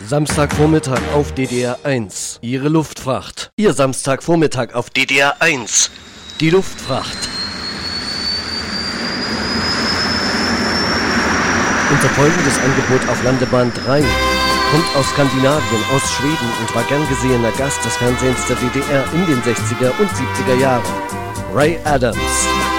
Samstagvormittag auf DDR 1. Ihre Luftfracht. Ihr Samstagvormittag auf DDR 1. Die Luftfracht. Unser folgendes Angebot auf Landebahn 3 kommt aus Skandinavien, aus Schweden und war gern gesehener Gast des Fernsehens der DDR in den 60er und 70er Jahren. Ray Adams.